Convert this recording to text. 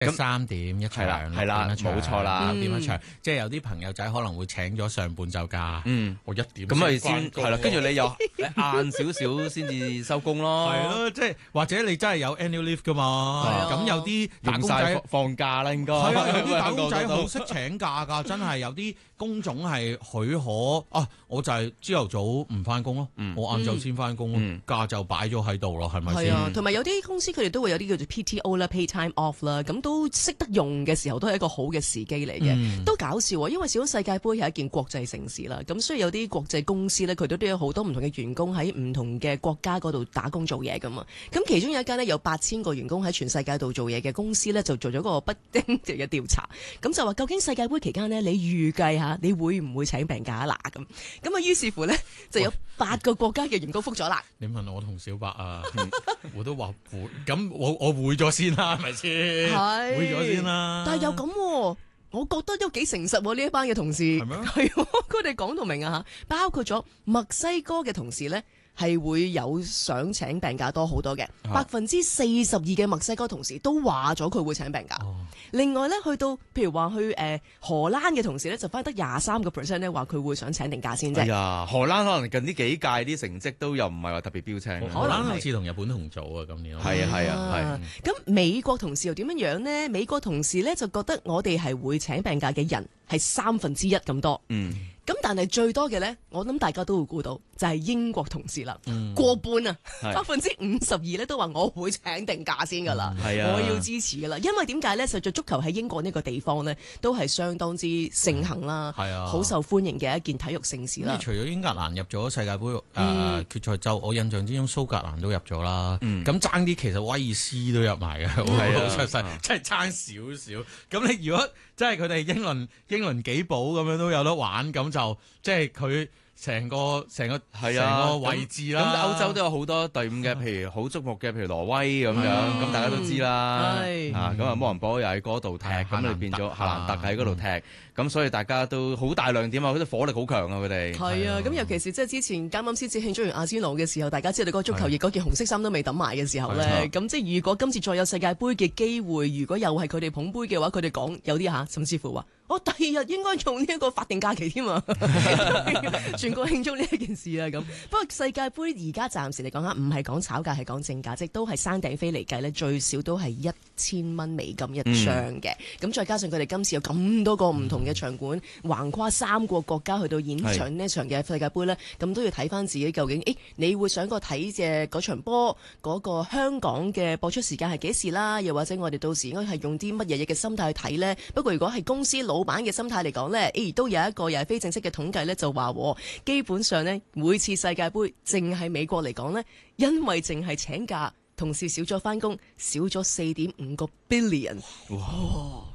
3點一場， 係啦，冇錯啦 ，9點一場，即係有啲朋友仔可能會請咗上半晝假，我1點咁咪先係啦，跟住你又晏少少先至收工咯， 係咯，即係或者你真係有 annual leave 噶嘛，咁有啲打工仔放假啦，應該係啊，有啲打工仔好識請假㗎，真係有啲工種係許可啊，我就係朝頭早唔翻工咯，我晏晝先翻工咯，假就擺咗喺度咯，係咪先？ 係啊，同埋有啲公司佢哋都會有啲叫做 PTO 啦，pay time off 啦，咁都識得用嘅時候都係一個好嘅時機嚟嘅，都搞笑啊！因為始終世界盃係一件國際盛事啦，咁所以有啲國際公司咧，佢都有好多唔同嘅員工喺唔同嘅國家嗰度打工做嘢噶嘛。咁其中有一間呢，有8000個員工喺全世界度做嘢嘅公司呢，就做咗個不丁嘅調查，咁就話究竟世界盃期間呢，你預計下你會唔會請病假嗱咁啊？於是乎呢，就有8個國家嘅員工覆咗啦。 你問我同小白啊，我都話會，咁我會咗先啦，係咪先？係會咗先啦。 但係又咁喎。我覺得都幾誠實喎，呢一班嘅同事係佢哋講到明啊嚇，包括咗墨西哥嘅同事呢，係會有想請病假多好多嘅，42%嘅墨西哥同事都話咗佢會請病假。另外呢，去到譬如話去荷蘭嘅同事呢，就翻得23% 呢話佢會想請定假先啫。 哎呀，荷蘭可能近呢幾屆啲成績都又唔係話特別標青。 荷蘭好似同日本同組啊，今年係啊。 咁美國同事又點樣呢？美國同事呢，就覺得我哋係會請病假嘅人係1/3咁多。咁但係最多嘅呢，我諗大家都會估到，就係英國同事啦，過半啊，52%呢都話我會請定假先噶啦，我要支持噶啦。因為點解呢？實在足球喺英國呢個地方呢，都係相當之盛行啦，好受歡迎嘅一件體育盛事啦。 除咗英格蘭入咗世界盃決賽周，我印象之中蘇格蘭都入咗啦。咁爭啲其實威爾斯都入埋嘅，好出世，真係爭少少。咁你如果即係佢哋英倫幾寶咁樣都有得玩，咁就即係佢成個位置啦。 咁歐洲都有好多隊伍嘅，譬如好矚目嘅，譬如挪威咁樣，咁大家都知啦。咁啊摩倫波又喺嗰度踢，咁你變咗夏蘭特喺嗰度踢，咁所以大家都好大亮點啊！佢哋火力好強啊！佢哋係啊，咁尤其是即係之前啱先至慶祝完阿仙奴嘅時候，大家知道嗰個足球熱嗰件紅色衫都未抌埋嘅時候咧，咁即係如果今次再有世界盃嘅機會，如果又係佢哋捧杯嘅話，佢哋講有啲甚至乎話我第二日應該用呢一個法定假期添啊，全國慶祝呢一件事啊咁。不過世界盃而家暫時嚟講唔係講炒價，係講正價，即都係山頂飛嚟計呢，最少都係1000蚊美金一張嘅。咁再加上佢哋今次有咁多個唔同嘅場館，橫跨3個國家去到演場呢場嘅世界盃呢，咁都要睇翻自己究竟，你會想個睇嘅嗰場波嗰個香港嘅播出時間係幾時啦？又或者我哋到時應該係用啲乜嘢嘅心態去睇呢？不過如果係公司老闆嘅心態嚟講呢，都有一個又係非正式嘅統計呢，就話基本上呢，每次世界盃淨係美國嚟講呢，因為淨係請假，同事少咗翻工，少咗4.5個 billion。哇！